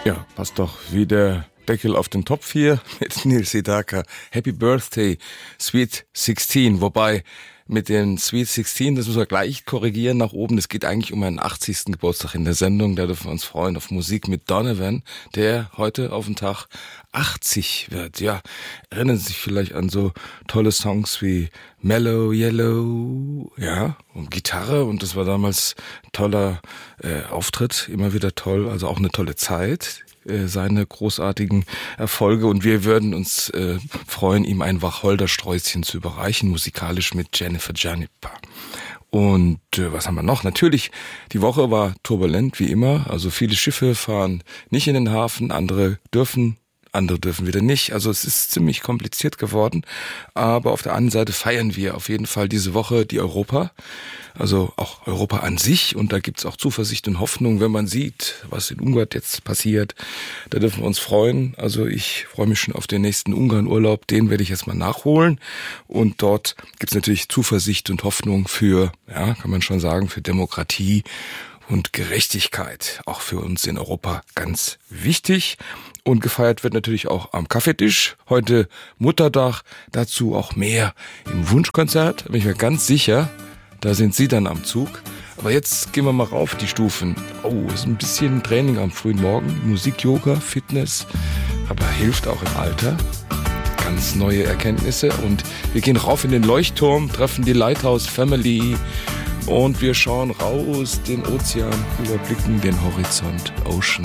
Ja, passt doch wie der Deckel auf den Topf hier mit Neil Sedaka. Happy Birthday, Sweet 16. Wobei mit den Sweet 16, das müssen wir gleich korrigieren nach oben. Es geht eigentlich um einen 80. Geburtstag in der Sendung. Da dürfen wir uns freuen auf Musik mit Donovan, der heute auf den Tag 80 wird. Ja, erinnern Sie sich vielleicht an so tolle Songs wie Mellow Yellow, ja, und Gitarre. Und das war damals toller Auftritt, immer wieder toll, also auch eine tolle Zeit. Seine großartigen Erfolge, und wir würden uns freuen, ihm ein Wacholdersträußchen zu überreichen, musikalisch mit Jennifer Janipa. Und was haben wir noch? Natürlich, die Woche war turbulent, wie immer. Also viele Schiffe fahren nicht in den Hafen, andere dürfen wieder nicht. Also es ist ziemlich kompliziert geworden. Aber auf der anderen Seite feiern wir auf jeden Fall diese Woche die Europa. Also auch Europa an sich. Und da gibt's auch Zuversicht und Hoffnung, wenn man sieht, was in Ungarn jetzt passiert. Da dürfen wir uns freuen. Also ich freue mich schon auf den nächsten Ungarn-Urlaub. Den werde ich jetzt mal nachholen. Und dort gibt's natürlich Zuversicht und Hoffnung für, ja, kann man schon sagen, für Demokratie und Gerechtigkeit. Auch für uns in Europa ganz wichtig. Und gefeiert wird natürlich auch am Kaffeetisch. Heute Muttertag, dazu auch mehr im Wunschkonzert. Bin ich mir ganz sicher, da sind Sie dann am Zug. Aber jetzt gehen wir mal rauf die Stufen. Oh, ist ein bisschen Training am frühen Morgen. Musik, Yoga, Fitness. Aber hilft auch im Alter. Ganz neue Erkenntnisse. Und wir gehen rauf in den Leuchtturm, treffen die Lighthouse Family. Und wir schauen raus den Ozean, überblicken den Horizont, Ocean.